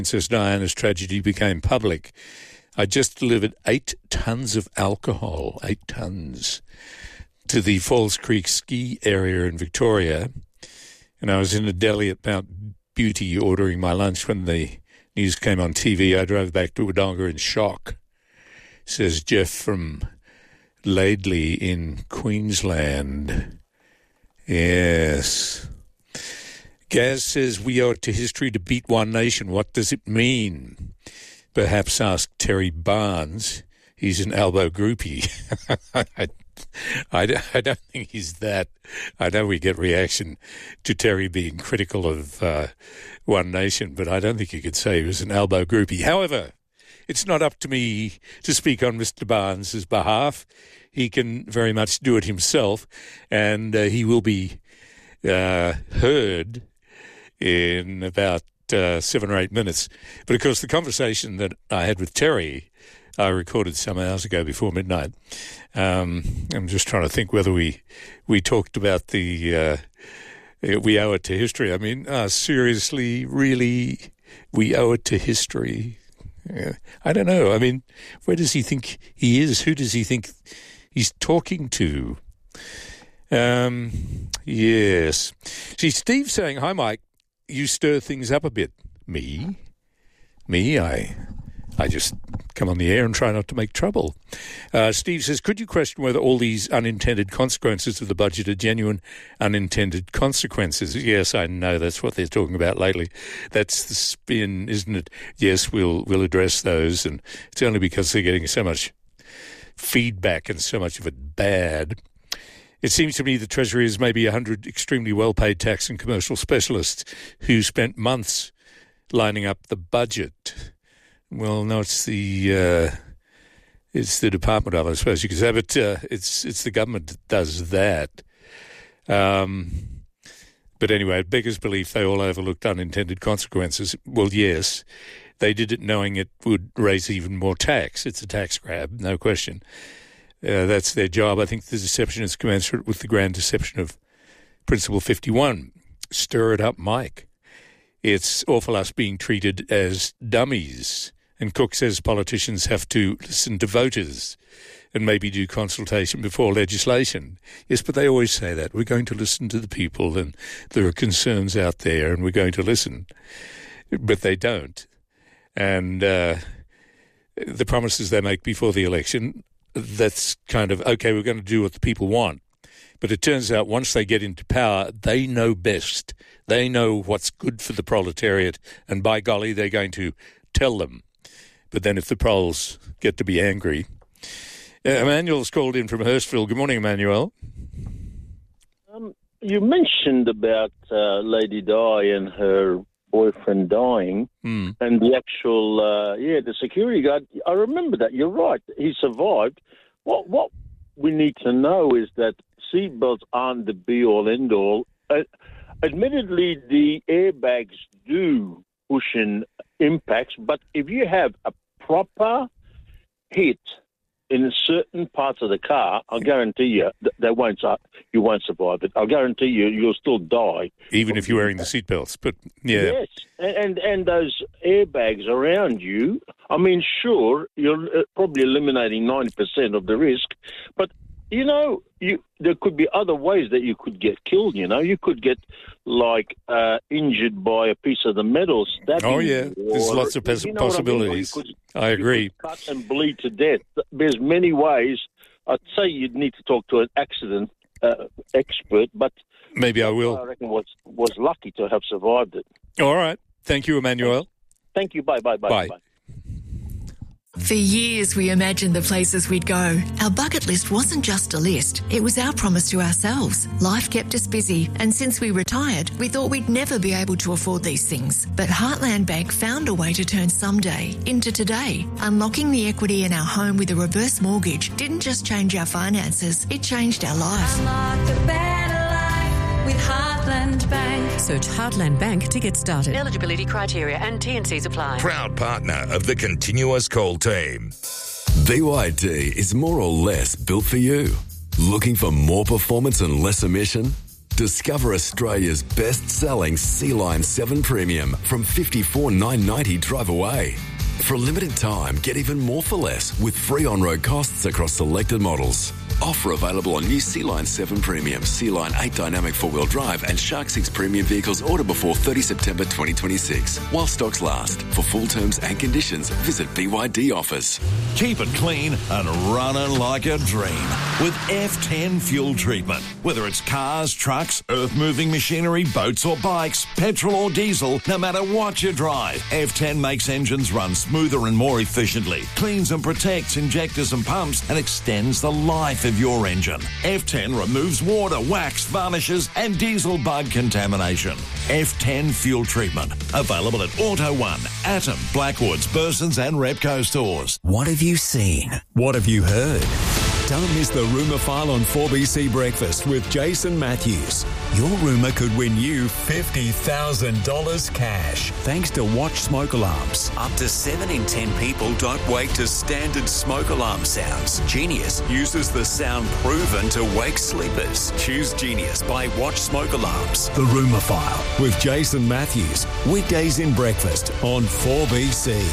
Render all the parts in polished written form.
Princess Diana's tragedy became public, I just delivered 8 tons of alcohol, 8 tons, to the Falls Creek ski area in Victoria. And I was in a deli at Mount Beauty ordering my lunch when the news came on TV. I drove back to Wodonga in shock, says Jeff from Laidley in Queensland. Yes. Gaz says, we owe it to history to beat One Nation. What does it mean? Perhaps ask Terry Barnes. He's an elbow groupie. I don't think he's that. I know we get reaction to Terry being critical of One Nation, but I don't think you could say he was an elbow groupie. However, it's not up to me to speak on Mr. Barnes' behalf. He can very much do it himself, and he will be heard in about 7 or 8 minutes. But, of course, the conversation that I had with Terry, I recorded some hours ago before midnight. I'm just trying to think whether we talked about the we owe it to history. I mean, seriously, really, we owe it to history. I don't know. I mean, where does he think he is? Who does he think he's talking to? Yes. See, Steve's saying, hi, Mike, you stir things up a bit. Me? I just come on the air and try not to make trouble. Steve says, could you question whether all these unintended consequences of the budget are genuine unintended consequences? Yes, I know that's what they're talking about lately. That's the spin, isn't it? Yes, we'll address those, and it's only because they're getting so much feedback and so much of it bad. It seems to me the Treasury has maybe 100 extremely well-paid tax and commercial specialists who spent months lining up the budget. Well, no, it's the Department of, I suppose you could say, but it's the government that does that. But anyway, it beggars belief they all overlooked unintended consequences. Well, yes, they did it knowing it would raise even more tax. It's a tax grab, no question. That's their job. I think the deception is commensurate with the grand deception of Principle 51. Stir it up, Mike. It's awful us being treated as dummies. And Cook says politicians have to listen to voters and maybe do consultation before legislation. Yes, but they always say that. We're going to listen to the people and there are concerns out there and we're going to listen. But they don't. And the promises they make before the election, that's kind of, okay, we're going to do what the people want. But it turns out once they get into power, they know best. They know what's good for the proletariat, and by golly, they're going to tell them. But then if the proles get to be angry... Emmanuel's called in from Hurstville. Good morning, Emmanuel. You mentioned about Lady Di and her boyfriend dying and the actual, the security guard. I remember that. You're right. He survived. What we need to know is that seatbelts aren't the be-all, end-all. Admittedly, the airbags do cushion impacts, but if you have a proper hit in certain parts of the car, I'll guarantee you you won't survive it. I'll guarantee you'll still die. Even if you're wearing the seatbelts, but yeah. Yes, and those airbags around you, I mean, sure, you're probably eliminating 90% of the risk, but, you know, there could be other ways that you could get killed, you know. You could get, injured by a piece of the metal, stabbing. Oh, yeah, there's lots of possibilities. I agree. You could cut and bleed to death. There's many ways. I'd say you'd need to talk to an accident expert, but... Maybe I will. I reckon was lucky to have survived it. All right. Thank you, Emmanuel. Thank you. Bye. Bye. For years, we imagined the places we'd go. Our bucket list wasn't just a list. It was our promise to ourselves. Life kept us busy, and since we retired, we thought we'd never be able to afford these things. But Heartland Bank found a way to turn someday into today. Unlocking the equity in our home with a reverse mortgage didn't just change our finances, it changed our life. Unlock a better life with Heartland Bank. Search Heartland Bank to get started. Eligibility criteria and T&Cs apply. Proud partner of the Continuous Call team. BYD is more or less built for you. Looking for more performance and less emission? Discover Australia's best-selling Sea Line 7 Premium from $54,990 drive away. For a limited time, get even more for less with free on-road costs across selected models. Offer available on new Sea Line 7 Premium, Sea Line 8 Dynamic 4-wheel drive and Shark 6 Premium vehicles order before 30 September 2026. While stocks last. For full terms and conditions, visit BYD Offers. Keep it clean and running like a dream with F10 fuel treatment. Whether it's cars, trucks, earth-moving machinery, boats or bikes, petrol or diesel, no matter what you drive, F10 makes engines run smoother and more efficiently, cleans and protects injectors and pumps, and extends the life of your engine. F10 removes water, wax, varnishes and diesel bug contamination. F10 fuel treatment. Available at Auto One, Atom, Blackwoods, Burson's and Repco stores. What have you seen? What have you heard? Don't miss the Rumour File on 4BC Breakfast with Jason Matthews. Your rumour could win you $50,000 cash thanks to Watch Smoke Alarms. Up to 7 in 10 people don't wake to standard smoke alarm sounds. Genius uses the sound proven to wake sleepers. Choose Genius by Watch Smoke Alarms. The Rumour File with Jason Matthews. Weekdays in breakfast on 4BC.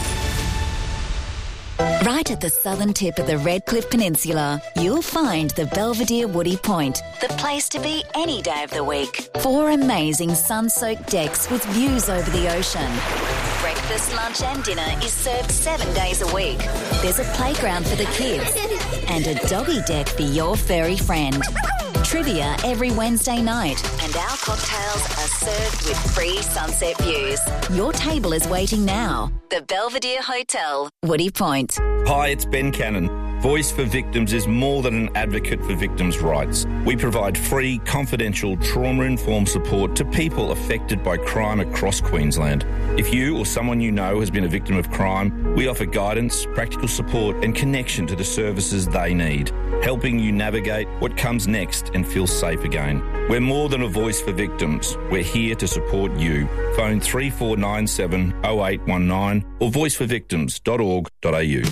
Right at the southern tip of the Redcliffe Peninsula, you'll find the Belvedere Woody Point, the place to be any day of the week. 4 amazing sun-soaked decks with views over the ocean. Breakfast, lunch and dinner is served 7 days a week. There's a playground for the kids and a doggy deck for your furry friend. Trivia every Wednesday night, and our cocktails are served with free sunset views. Your table is waiting now. The Belvedere Hotel, Woody Point. Hi, it's Ben Cannon. Voice for Victims is more than an advocate for victims' rights. We provide free, confidential, trauma-informed support to people affected by crime across Queensland. If you or someone you know has been a victim of crime, we offer guidance, practical support and connection to the services they need, helping you navigate what comes next and feel safe again. We're more than a voice for victims. We're here to support you. Phone 3497 0819 or voiceforvictims.org.au.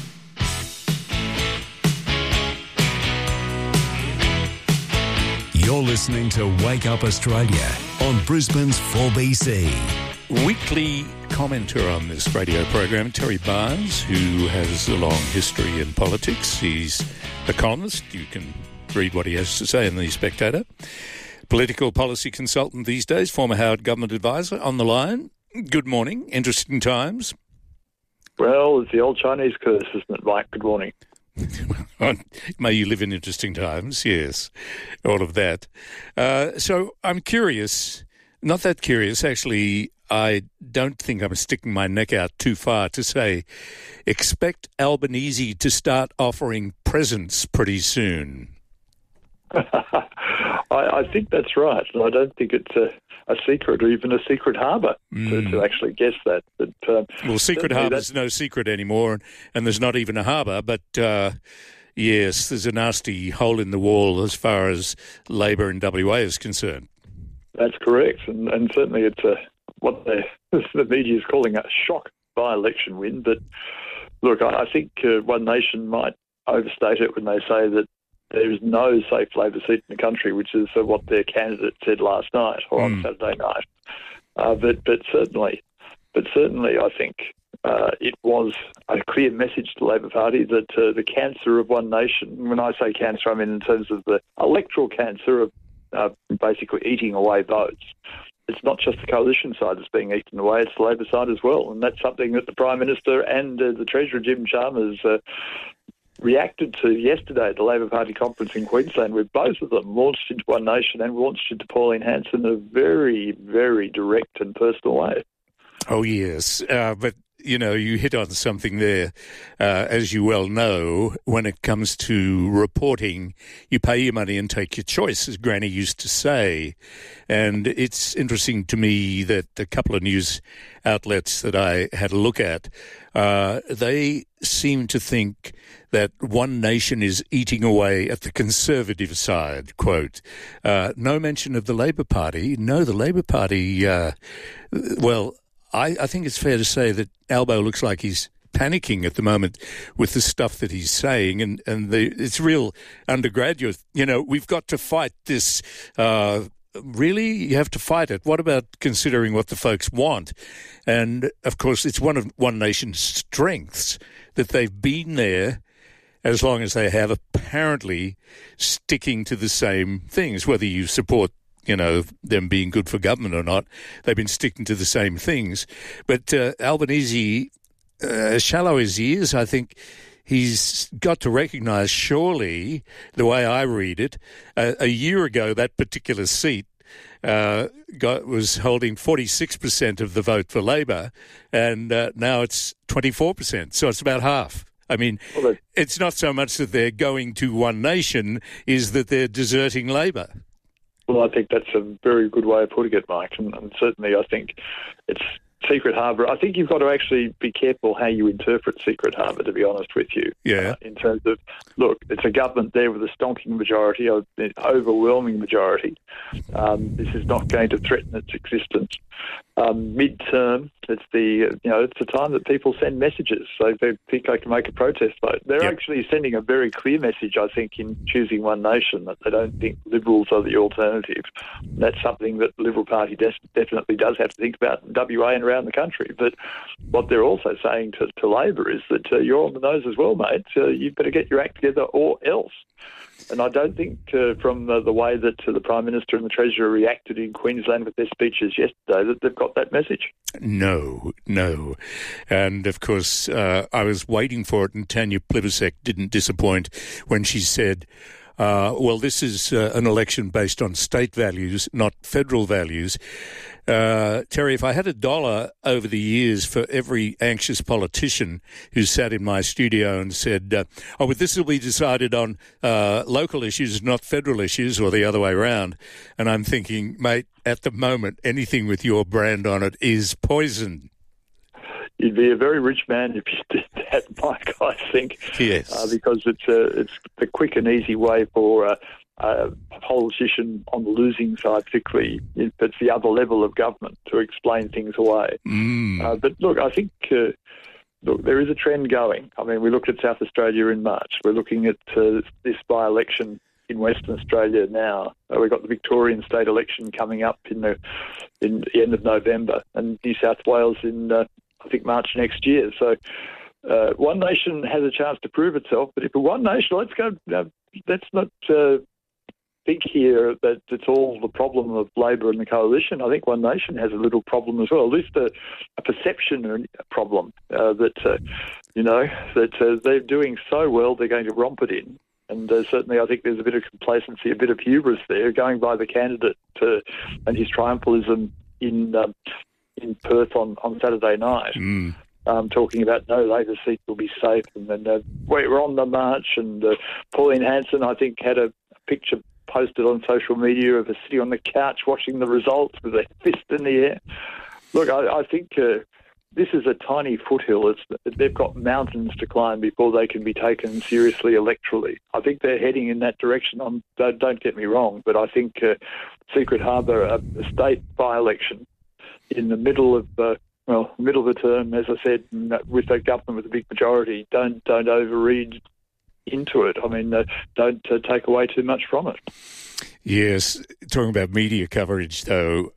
You're listening to Wake Up Australia on Brisbane's 4BC. Weekly commenter on this radio program, Terry Barnes, who has a long history in politics. He's a columnist. You can read what he has to say in The Spectator. Political policy consultant these days, former Howard government advisor on the line. Good morning. Interesting times. Well, it's the old Chinese curse, isn't it, Mike? Good morning. May you live in interesting times, yes, all of that. So I'm curious, not that curious, actually, I don't think I'm sticking my neck out too far to say, expect Albanese to start offering presents pretty soon. I think that's right, and I don't think it's a secret or even a secret harbour to actually guess that. But, well, secret harbour's no secret anymore, and there's not even a harbour, but yes, there's a nasty hole in the wall as far as Labor in WA is concerned. That's correct, and certainly it's what the media is calling a shock by-election win. But look, I think One Nation might overstate it when they say that there is no safe Labor seat in the country, which is what their candidate said last night or on Saturday night. But certainly, I think it was a clear message to the Labor Party that the cancer of One Nation, when I say cancer, I mean in terms of the electoral cancer of basically eating away votes. It's not just the coalition side that's being eaten away, it's the Labor side as well. And that's something that the Prime Minister and the Treasurer, Jim Chalmers, reacted to yesterday at the Labor Party conference in Queensland, where both of them launched into One Nation and launched into Pauline Hanson in a very, very direct and personal way. Oh, yes. But, you know, you hit on something there. As you well know, when it comes to reporting, you pay your money and take your choice, as Granny used to say. And it's interesting to me that a couple of news outlets that I had a look at, they seem to think that One Nation is eating away at the Conservative side, quote. No mention of the Labor Party. No, the Labor Party, I think it's fair to say that Albo looks like he's panicking at the moment with the stuff that he's saying, and it's real undergraduate. You know, we've got to fight this really? You have to fight it. What about considering what the folks want? And, of course, it's one of One Nation's strengths that they've been there as long as they have, apparently sticking to the same things, whether you support them being good for government or not. They've been sticking to the same things. But Albanese, as shallow as he is, I think he's got to recognise, surely, the way I read it, a year ago that particular seat was holding 46% of the vote for Labor, and now it's 24%, so it's about half. I mean, it's not so much that they're going to One Nation, is that they're deserting Labor. Well, I think that's a very good way of putting it, Mike, and certainly I think it's Secret Harbour. I think you've got to actually be careful how you interpret Secret Harbour, to be honest with you. Yeah. In terms of, look, it's a government there with a stonking majority, an overwhelming majority. This is not going to threaten its existence. Mid-term, it's the time that people send messages. So they think they can make a protest vote. They're actually sending a very clear message, I think, in choosing One Nation, that they don't think Liberals are the alternative. That's something that the Liberal Party definitely does have to think about in WA and around the country. But what they're also saying to Labor is that you're on the nose as well, mate. You better get your act together or else. And I don't think from the way that the Prime Minister and the Treasurer reacted in Queensland with their speeches yesterday that they've got that message. No. And, of course, I was waiting for it, and Tanya Plibersek didn't disappoint when she said, well, this is an election based on state values, not federal values. Terry, if I had $1 over the years for every anxious politician who sat in my studio and said, but this will be decided on local issues, not federal issues, or the other way around. And I'm thinking, mate, at the moment, anything with your brand on it is poison. You'd be a very rich man if you did that, Mike, I think. Yes. Because it's the quick and easy way for a politician on the losing side, particularly if it's the other level of government, to explain things away. But look, I think there is a trend going. I mean, we looked at South Australia in March. We're looking at this by-election in Western Australia now. We've got the Victorian state election coming up in the end of November, and New South Wales in I think March next year. So One Nation has a chance to prove itself. But if a One Nation, let's not think here that it's all the problem of Labor and the coalition. I think One Nation has a little problem as well, at least a perception or a problem that they're doing so well they're going to romp it in. And certainly I think there's a bit of complacency, a bit of hubris there, going by the candidate and his triumphalism in Perth on Saturday night, talking about no Labor seat will be safe. And then we're on the march, and Pauline Hanson, I think, had a picture posted on social media of her sitting on the couch watching the results with a fist in the air. Look, I think this is a tiny foothill. They've got mountains to climb before they can be taken seriously electorally. I think they're heading in that direction. Don't get me wrong, but I think Secret Harbour, a state by-election in the middle of the term, as I said, with a government with a big majority, don't overread into it. I mean, don't take away too much from it. Yes. Talking about media coverage, though,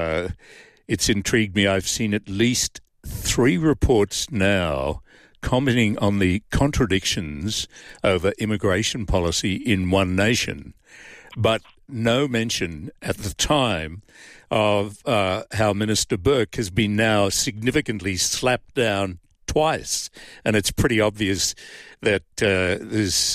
it's intrigued me. I've seen at least 3 reports now commenting on the contradictions over immigration policy in One Nation, but no mention at the time of how Minister Burke has been now significantly slapped down twice. And it's pretty obvious that there's,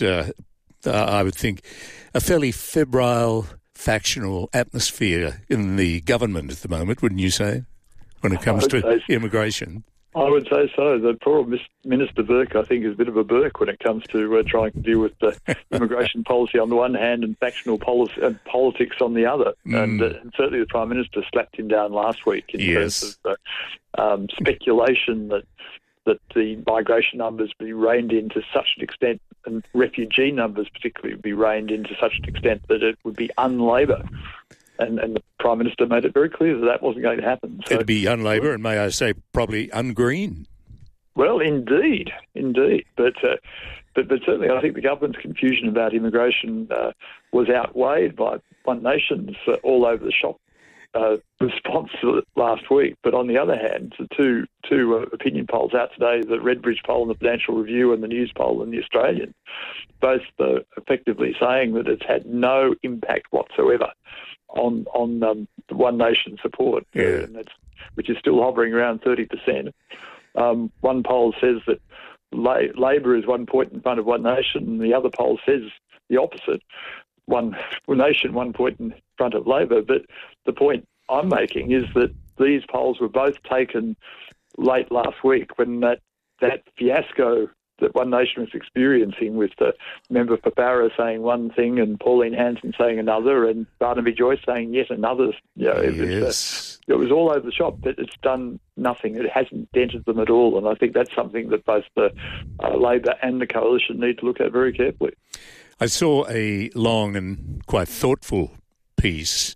I would think, a fairly febrile factional atmosphere in the government at the moment, wouldn't you say, when it comes to immigration? I would say so. The poor Minister Burke, I think, is a bit of a Burke when it comes to trying to deal with the immigration policy on the one hand and factional policy and politics on the other. And certainly the Prime Minister slapped him down last week in terms of speculation that the migration numbers be reined in to such an extent, and refugee numbers particularly would be reined in to such an extent that it would be un-Labor. And the Prime Minister made it very clear that wasn't going to happen. So, it'd be un-Labor and, may I say, probably un-Green. Well, indeed. But certainly I think the government's confusion about immigration was outweighed by One Nation's all over the shop response last week. But on the other hand, the two opinion polls out today, the Redbridge poll and the Financial Review and the News poll and the Australian, both effectively saying that it's had no impact whatsoever on the One Nation support, which is still hovering around 30%. One poll says that Labor is 1 point in front of One Nation, and the other poll says the opposite. One Nation, 1 point in front of Labor. But the point I'm making is that these polls were both taken late last week when that fiasco that One Nation was experiencing, with the member for Barra saying one thing and Pauline Hanson saying another and Barnaby Joyce saying yet another. It was all over the shop, but it's done nothing. It hasn't dented them at all, and I think that's something that both the Labor and the Coalition need to look at very carefully. I saw a long and quite thoughtful piece,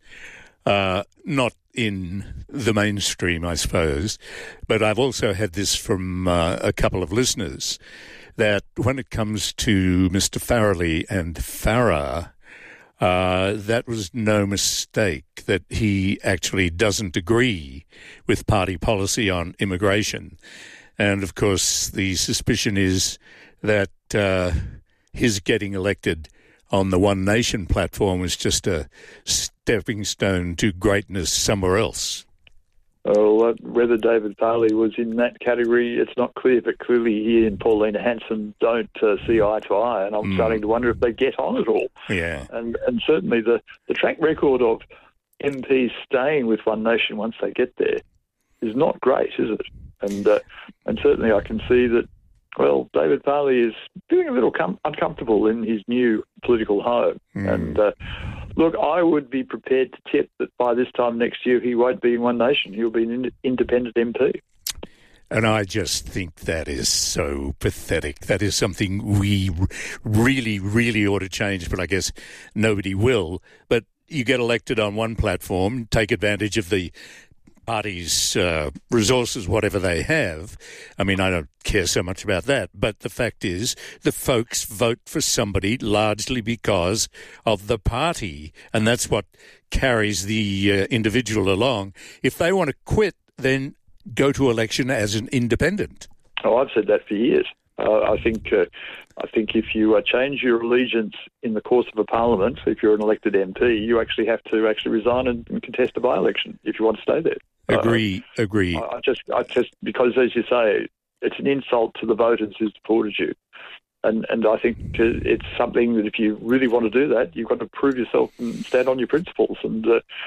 not in the mainstream, I suppose, but I've also had this from a couple of listeners, that when it comes to Mr. Farrelly and Farah, that was no mistake, that he actually doesn't agree with party policy on immigration. And, of course, the suspicion is that his getting elected on the One Nation platform was just a stepping stone to greatness somewhere else. Well, whether David Farley was in that category, it's not clear, but clearly he and Paulina Hanson don't see eye to eye, and I'm starting to wonder if they get on at all. Yeah. And certainly the track record of MPs staying with One Nation once they get there is not great, is it? And certainly I can see that, well, David Farley is feeling a little uncomfortable in his new political home. And look, I would be prepared to tip that by this time next year he won't be in One Nation. He'll be an independent MP. And I just think that is so pathetic. That is something we really, really ought to change, but I guess nobody will. But you get elected on one platform, take advantage of the party's resources, whatever they have. I mean, I don't care so much about that, but the fact is the folks vote for somebody largely because of the party, and that's what carries the individual along. If they want to quit, then go to election as an independent. Oh, I've said that for years. I think if you change your allegiance in the course of a parliament, if you're an elected MP, you actually have to resign and contest a by-election if you want to stay there. Agree. I just because, as you say, it's an insult to the voters who supported you, and I think it's something that if you really want to do that, you've got to prove yourself and stand on your principles. And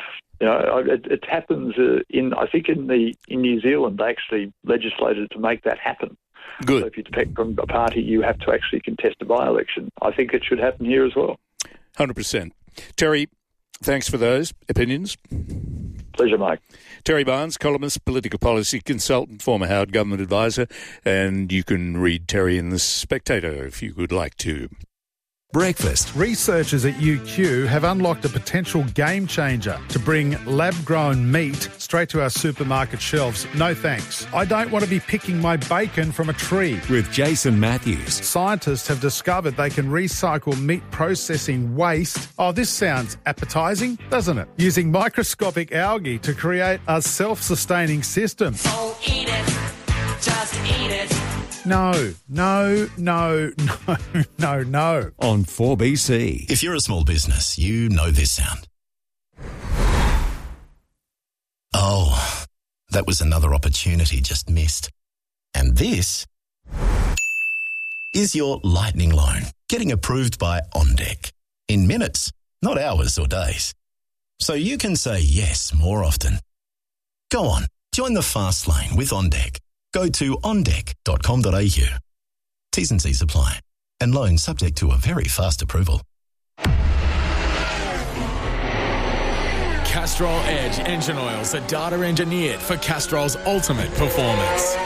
it happens in New Zealand, they actually legislated to make that happen. Good. So if you defect from a party, you have to actually contest a by-election. I think it should happen here as well. 100%. Terry, thanks for those opinions. Pleasure, Mike. Terry Barnes, columnist, political policy consultant, former Howard government advisor, and you can read Terry in The Spectator if you would like to. Breakfast. Researchers at UQ have unlocked a potential game changer to bring lab-grown meat straight to our supermarket shelves. No thanks. I don't want to be picking my bacon from a tree. With Jason Matthews. Scientists have discovered they can recycle meat processing waste. Oh, this sounds appetising, doesn't it? Using microscopic algae to create a self-sustaining system. So eat it. Just eat it. No. On 4BC. If you're a small business, you know this sound. Oh, that was another opportunity just missed. And this is your lightning loan, getting approved by OnDeck. In minutes, not hours or days. So you can say yes more often. Go on, join the fast lane with OnDeck. Go to ondeck.com.au. T's and C's apply. And loan subject to a very fast approval. Castrol Edge engine oils are data engineered for Castrol's ultimate performance.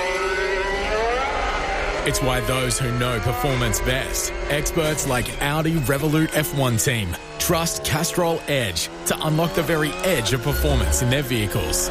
It's why those who know performance best, experts like Audi Revolut F1 team, trust Castrol Edge to unlock the very edge of performance in their vehicles.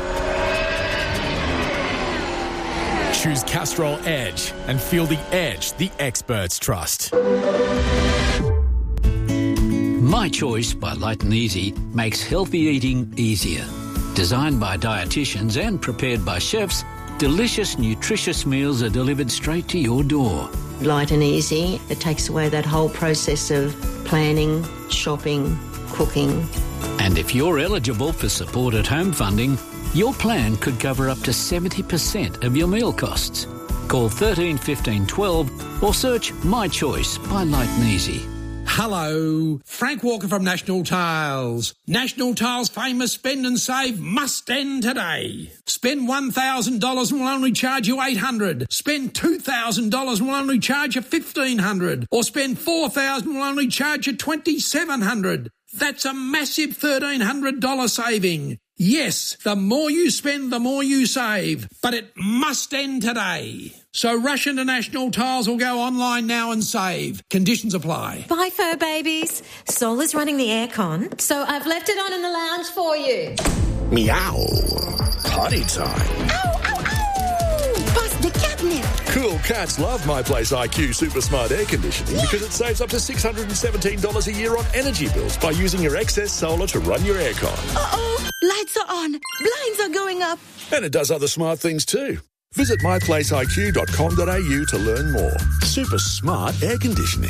Choose Castrol Edge and feel the edge the experts trust. My Choice by Light and Easy makes healthy eating easier. Designed by dietitians and prepared by chefs, delicious, nutritious meals are delivered straight to your door. Light and easy. It takes away that whole process of planning, shopping, cooking. And if you're eligible for support at home funding, your plan could cover up to 70% of your meal costs. Call 13 15 12 or search My Choice by Light and Easy. Hello, Frank Walker from National Tiles. National Tiles' famous spend and save must end today. Spend $1,000 and we'll only charge you $800. Spend $2,000 and we'll only charge you $1,500. Or spend $4,000 and we'll only charge you $2,700. That's a massive $1,300 saving. Yes, the more you spend, the more you save. But it must end today. So rush into National Tiles or go online now and save. Conditions apply. Bye, fur babies. Sol is running the aircon, so I've left it on in the lounge for you. Meow. Potty time. Ow, ow, ow! Bust the catnip. Cool cats love My Place IQ Super Smart Air Conditioning because it saves up to $617 a year on energy bills by using your excess solar to run your aircon. Uh-oh, lights are on, blinds are going up. And it does other smart things too. Visit myplaceiq.com.au to learn more. Super smart air conditioning.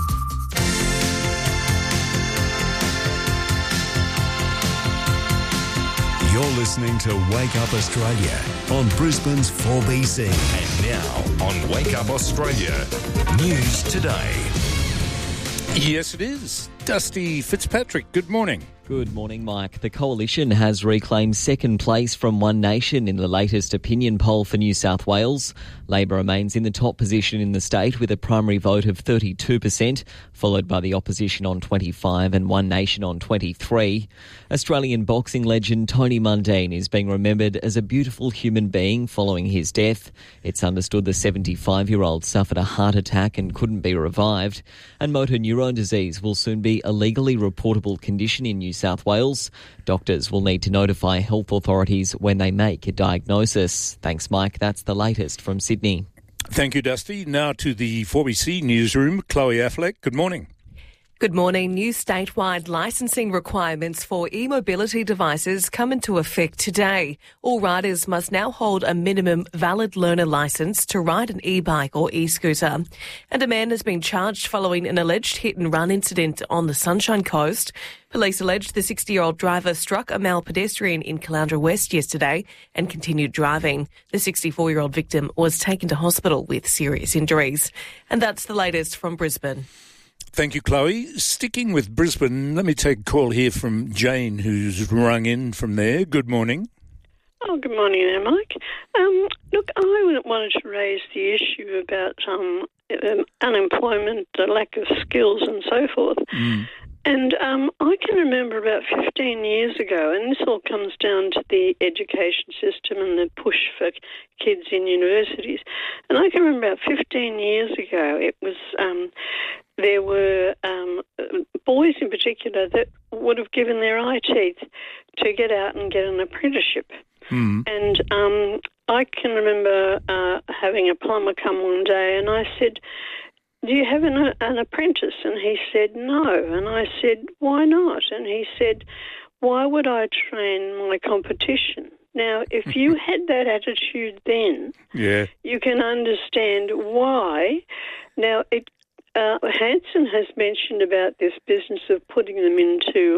You're listening to Wake Up Australia on Brisbane's 4BC. And now on Wake Up Australia, News Today. Yes, it is. Dusty Fitzpatrick, good morning. Good morning, Mike. The Coalition has reclaimed second place from One Nation in the latest opinion poll for New South Wales. Labor remains in the top position in the state with a primary vote of 32%, followed by the opposition on 25% and One Nation on 23%. Australian boxing legend Tony Mundine is being remembered as a beautiful human being following his death. It's understood the 75-year-old suffered a heart attack and couldn't be revived. And motor neurone disease will soon be a legally reportable condition in New South Wales. Doctors will need to notify health authorities when they make a diagnosis. Thanks, Mike. That's the latest from Sydney. Thank you, Dusty. Now to the 4BC newsroom. Chloe Affleck, good morning. Good morning. New statewide licensing requirements for e-mobility devices come into effect today. All riders must now hold a minimum valid learner licence to ride an e-bike or e-scooter. And a man has been charged following an alleged hit-and-run incident on the Sunshine Coast. Police alleged the 60-year-old driver struck a male pedestrian in Caloundra West yesterday and continued driving. The 64-year-old victim was taken to hospital with serious injuries. And that's the latest from Brisbane. Thank you, Chloe. Sticking with Brisbane, let me take a call here from Jane, who's rung in from there. Good morning. Oh, good morning there, Mike. Look, I wanted to raise the issue about unemployment, the lack of skills and so forth. And I can remember about 15 years ago, and this all comes down to the education system and the push for kids in universities. And I can remember about 15 years ago, it was there were boys in particular that would have given their eye teeth to get out and get an apprenticeship. And I can remember having a plumber come one day, and I said, "Do you have an apprentice?" And he said, "No." And I said, "Why not?" And he said, "Why would I train my competition?" Now, if you had that attitude then, you can understand why. Now, Hanson has mentioned about this business of putting them into,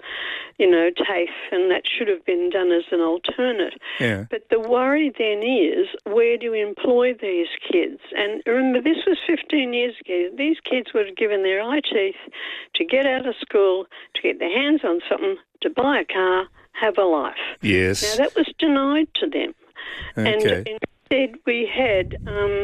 TAFE, and that should have been done as an alternate. But the worry then is, where do you employ these kids? And remember, this was 15 years ago. These kids would have given their eye teeth to get out of school, to get their hands on something, to buy a car, have a life. Yes. Now, that was denied to them. Okay. And instead we had,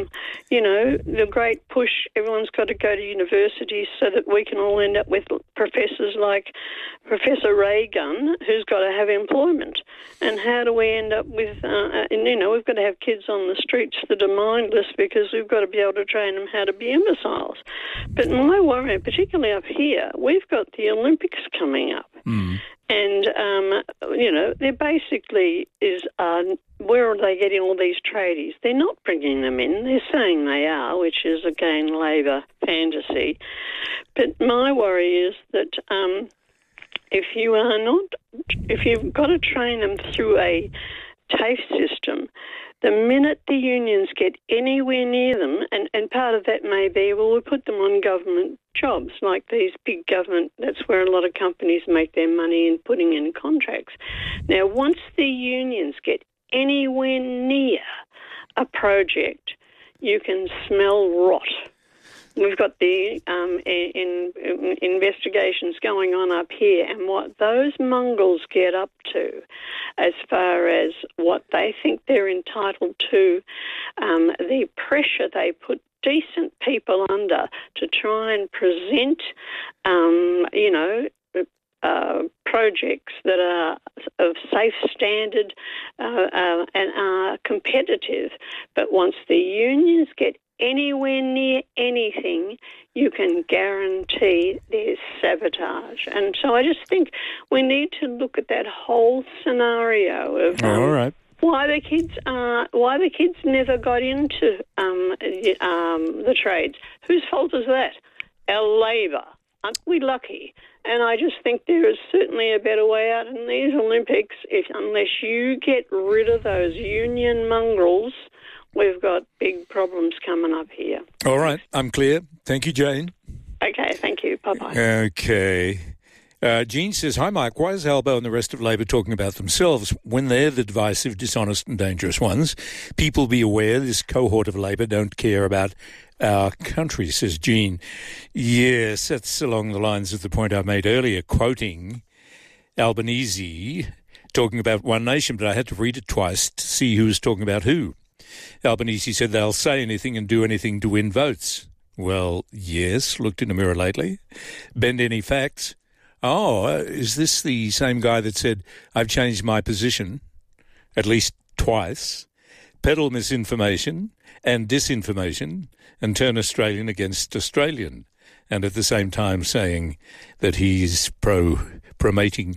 the great push, everyone's got to go to university so that we can all end up with professors like Professor Reagan, who's got to have employment. And how do we end up with, we've got to have kids on the streets that are mindless because we've got to be able to train them how to be imbeciles. But my worry, particularly up here, we've got the Olympics coming up. And, there basically is, where are they getting all these tradies? They're not bringing them in. They're saying they are, which is, again, Labor fantasy. But my worry is that if you've got to train them through a TAFE system, the minute the unions get anywhere near them, and part of that may be, well, we put them on government jobs, like these big government, that's where a lot of companies make their money in putting in contracts. Now, once the unions get anywhere near a project, you can smell rot. We've got the investigations going on up here, and what those mongrels get up to as far as what they think they're entitled to, the pressure they put decent people under to try and present, projects that are of safe standard and are competitive. But once the unions get anywhere near anything, you can guarantee there's sabotage. And so I just think we need to look at that whole scenario of all right. why the kids never got into the trades. Whose fault is that? Our Labor. Aren't we lucky? And I just think there is certainly a better way out in these Olympics unless you get rid of those union mongrels. We've got big problems coming up here. All right, I'm clear. Thank you, Jane. Okay, thank you. Bye-bye. Okay. Jean says, hi, Mike. Why is Albo and the rest of Labor talking about themselves when they're the divisive, dishonest and dangerous ones? People be aware this cohort of Labor don't care about our country, says Jean. Yes, that's along the lines of the point I made earlier, quoting Albanese talking about One Nation, but I had to read it twice to see who was talking about who. Albanese said they'll say anything and do anything to win votes. Well, yes, looked in the mirror lately. Bend any facts? Oh, is this the same guy that said, I've changed my position at least twice, peddle misinformation and disinformation and turn Australian against Australian, and at the same time saying that he's promoting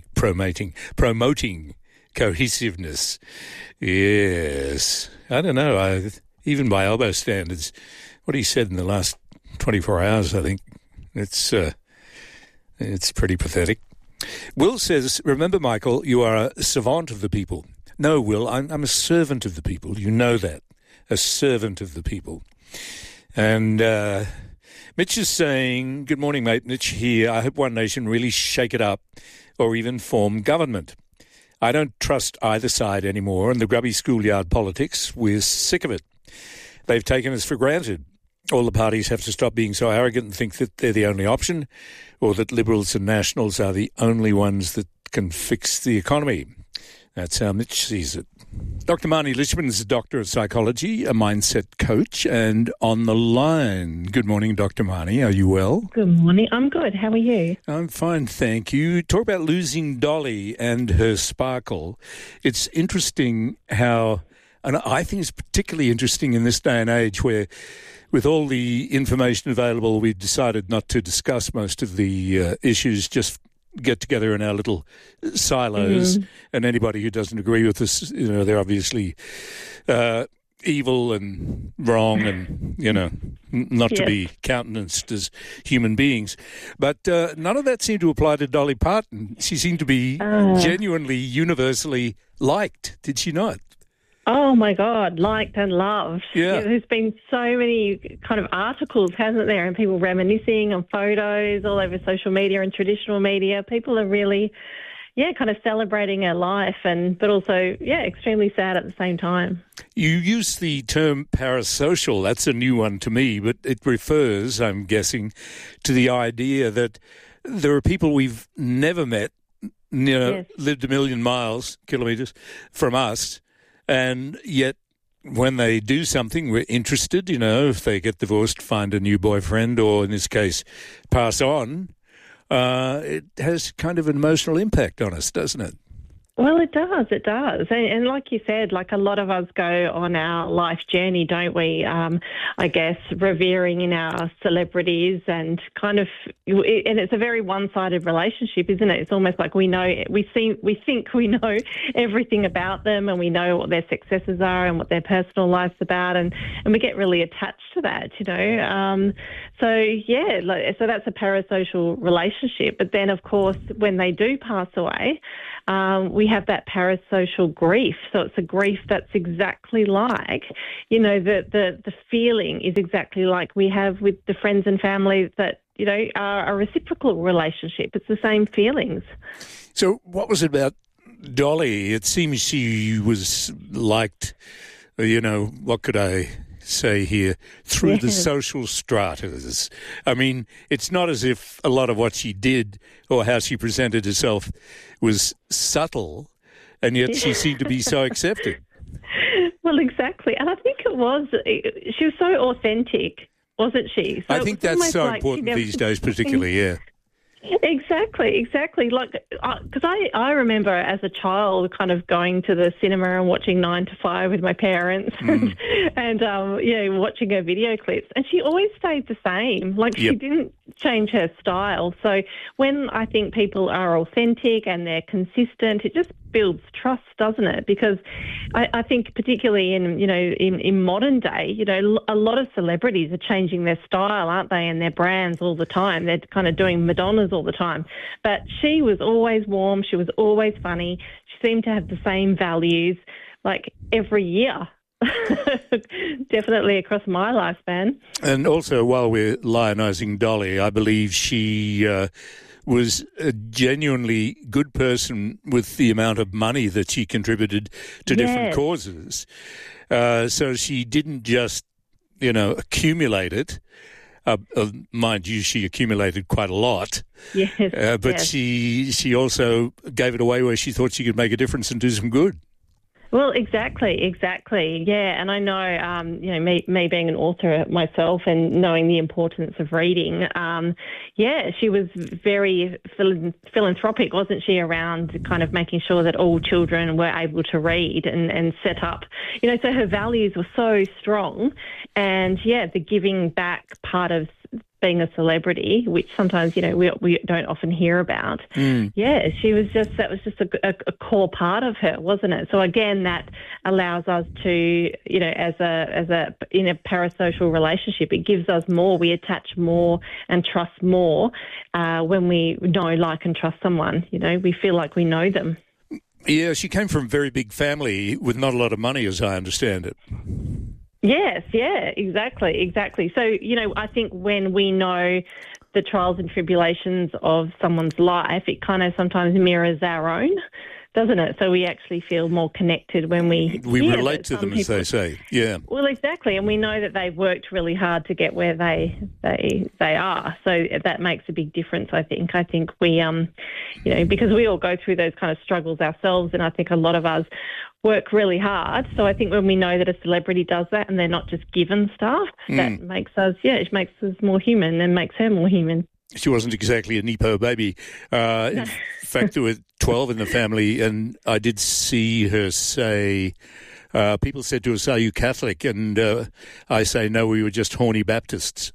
cohesiveness? Yes. I don't know. Even by Albo standards, what he said in the last 24 hours, I think, it's pretty pathetic. Will says, remember, Michael, you are a servant of the people. No, Will, I'm a servant of the people. You know that. A servant of the people. And Mitch is saying, good morning, mate. Mitch here. I hope One Nation really shake it up or even form government. I don't trust either side anymore, and the grubby schoolyard politics, we're sick of it. They've taken us for granted. All the parties have to stop being so arrogant and think that they're the only option, or that Liberals and Nationals are the only ones that can fix the economy. That's how Mitch sees it. Dr. Marnie Lichman is a doctor of psychology, a mindset coach, and on the line. Good morning, Dr. Marnie. Are you well? Good morning. I'm good. How are you? I'm fine, thank you. Talk about losing Dolly and her sparkle. It's interesting how, and I think it's particularly interesting in this day and age where, with all the information available, we've decided not to discuss most of the issues, just get together in our little silos, and anybody who doesn't agree with us, they're obviously evil and wrong and, not to be countenanced as human beings. But none of that seemed to apply to Dolly Parton. She seemed to be genuinely, universally liked, did she not? Oh, my God, liked and loved. Yeah. There's been so many kind of articles, hasn't there, and people reminiscing on photos all over social media and traditional media. People are really, kind of celebrating her life, but also, extremely sad at the same time. You use the term parasocial. That's a new one to me, but it refers, I'm guessing, to the idea that there are people we've never met, lived a million kilometres from us, and yet when they do something, we're interested, if they get divorced, find a new boyfriend, or in this case, pass on, it has kind of an emotional impact on us, doesn't it? Well, it does. And like you said, like a lot of us go on our life journey, don't we? I guess revering in our celebrities and kind of, and it's a very one-sided relationship, isn't it? It's almost like we think we know everything about them, and we know what their successes are and what their personal life's about, and we get really attached to that, So So, yeah, so that's a parasocial relationship. But then, of course, when they do pass away, we have that parasocial grief. So it's a grief that's exactly like, you know, the feeling is exactly like we have with the friends and family that, you know, are a reciprocal relationship. It's the same feelings. So what was it about Dolly? It seems she was liked, you know, what could I say here, through the social stratas. I mean, it's not as if a lot of what she did or how she presented herself was subtle, and yet she seemed to be so accepted. Well, exactly. And I think she was so authentic, wasn't she? So I think that's so important these days, particularly, yeah. Exactly. Like, because I remember as a child kind of going to the cinema and watching 9 to 5 with my parents and you know, watching her video clips. And she always stayed the same. Like, she didn't change her style. So when I think people are authentic and they're consistent, it just builds trust, doesn't it? Because I think particularly in modern day, you know, a lot of celebrities are changing their style, aren't they, and their brands all the time. They're kind of doing Madonnas all the time. But she was always warm. She was always funny. She seemed to have the same values, like every year. Definitely across my lifespan. And also, while we're lionising Dolly, I believe she was a genuinely good person with the amount of money that she contributed to different causes. So she didn't just, you know, accumulate it. Mind you, she accumulated quite a lot. Yes. But she also gave it away where she thought she could make a difference and do some good. Well, exactly. Yeah, and I know, you know, me being an author myself and knowing the importance of reading, she was very philanthropic, wasn't she, around kind of making sure that all children were able to read and set up, you know, so her values were so strong. And, the giving back part of being a celebrity, which sometimes, you know, we don't often hear about. That was just a core part of her, wasn't it? So again, that allows us to, you know, as a in a parasocial relationship, it gives us more. We attach more and trust more when we know, like, and trust someone. You know, we feel like we know them. Yeah, she came from a very big family with not a lot of money, as I understand it. Yes, exactly. So, you know, I think when we know the trials and tribulations of someone's life, it kind of sometimes mirrors our own, doesn't it? So we actually feel more connected when we relate to them, as they say. Yeah. Well, exactly, and we know that they've worked really hard to get where they are. So that makes a big difference, I think. I think we, you know, because we all go through those kind of struggles ourselves, and I think a lot of us work really hard. So I think when we know that a celebrity does that and they're not just given stuff, that makes us, it makes us more human and makes her more human. She wasn't exactly a Nepo baby. In fact, there were 12 in the family, and I did see her say, people said to us, "Are you Catholic?" And I say, "No, we were just horny Baptists."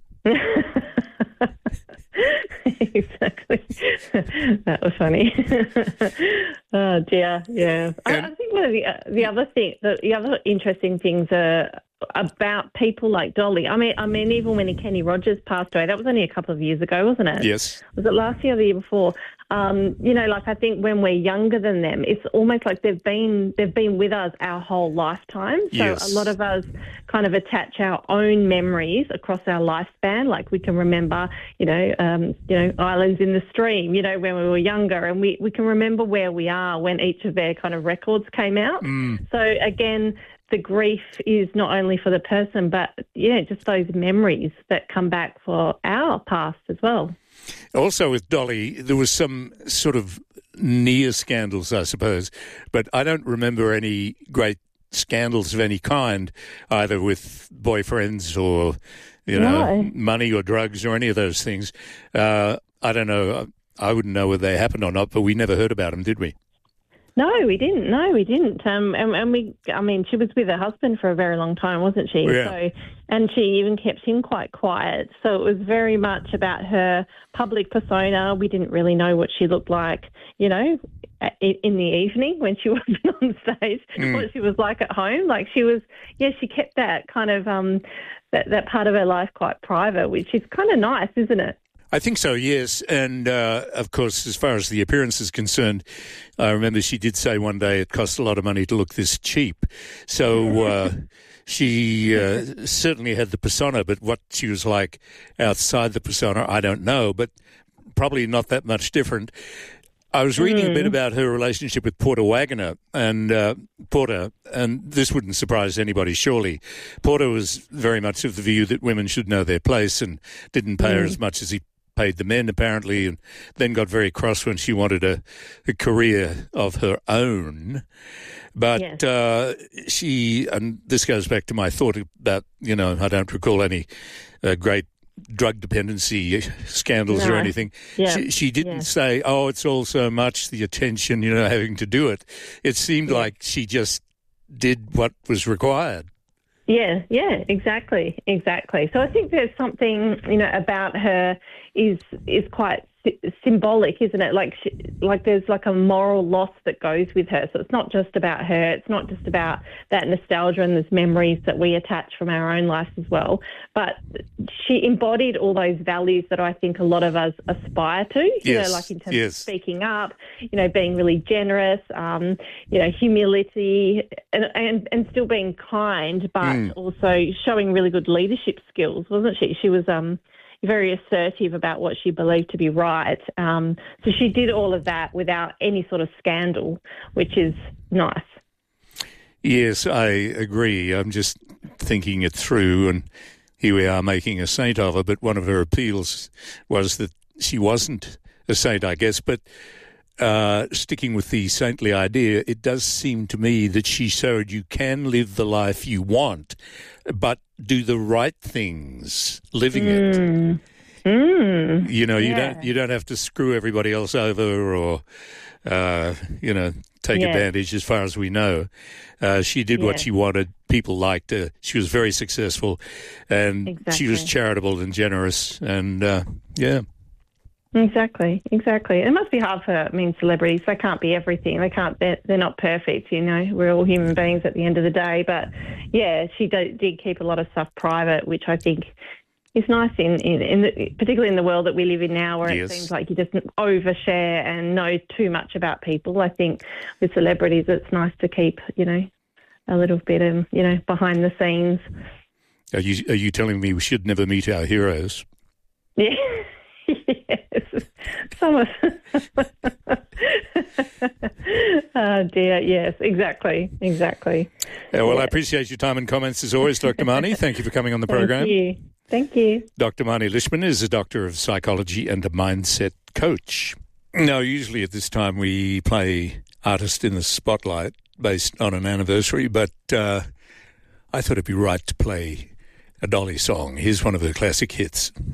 Exactly. That was funny. Oh dear, yeah. I think one of the other interesting things about people like Dolly. I mean, even when Kenny Rogers passed away, that was only a couple of years ago, wasn't it? Yes. Was it last year or the year before? You know, like, I think when we're younger than them, it's almost like they've been with us our whole lifetime. So a lot of us kind of attach our own memories across our lifespan. Like, we can remember, you know, Islands in the Stream, you know, when we were younger, and we can remember where we are when each of their kind of records came out. So again, the grief is not only for the person, but just those memories that come back for our past as well. Also with Dolly, there was some sort of near scandals, I suppose, but I don't remember any great scandals of any kind, either with boyfriends or, you know, money or drugs or any of those things. I don't know. I wouldn't know whether they happened or not, but we never heard about them, did we? No, we didn't. And she was with her husband for a very long time, wasn't she? Yeah. So, and she even kept him quite quiet. So it was very much about her public persona. We didn't really know what she looked like, you know, in the evening when she wasn't on stage, what she was like at home. Like, she was, she kept that kind of that part of her life quite private, which is kind of nice, isn't it? I think so, yes. And, of course, as far as the appearance is concerned, I remember she did say one day it costs a lot of money to look this cheap. So she certainly had the persona, but what she was like outside the persona, I don't know, but probably not that much different. I was reading a bit about her relationship with Porter Wagoner, and Porter, and this wouldn't surprise anybody, surely. Porter was very much of the view that women should know their place and didn't pay her as much as he paid the men, apparently, and then got very cross when she wanted a career of her own. But she, and this goes back to my thought about, I don't recall any great drug dependency scandals or anything. Yeah. She didn't say, it's all so much, the attention, having to do it. It seemed like she just did what was required. Yeah, exactly. So I think there's something, about her is quite symbolic, isn't it? Like there's like a moral loss that goes with her. So it's not just about her. It's not just about that nostalgia and those memories that we attach from our own life as well. But she embodied all those values that I think a lot of us aspire to. Like in terms of speaking up, being really generous, humility, and still being kind, but also showing really good leadership skills, wasn't she? She was very assertive about what she believed to be right. So she did all of that without any sort of scandal, which is nice. Yes, I agree. I'm just thinking it through, and here we are making a saint of her, but one of her appeals was that she wasn't a saint, I guess. But sticking with the saintly idea, it does seem to me that she showed you can live the life you want, but do the right things living it. You don't have to screw everybody else over or take advantage, as far as we know. She did what she wanted. People liked her. She was very successful, and she was charitable and generous, and Exactly. It must be hard for celebrities. They can't be everything. They're not perfect. We're all human beings at the end of the day. But she did keep a lot of stuff private, which I think is nice particularly in the world that we live in now, where it seems like you just overshare and know too much about people. I think with celebrities, it's nice to keep, a little bit of, behind the scenes. Are you telling me we should never meet our heroes? Yeah. Yes. Some of oh dear, yes, exactly. Well, I appreciate your time and comments as always, Dr. Marnie. Thank you for coming on the program. Thank you. Dr. Marnie Lishman is a doctor of psychology and a mindset coach. Now, usually at this time we play Artist in the Spotlight based on an anniversary, but I thought it'd be right to play a Dolly song. Here's one of her classic hits.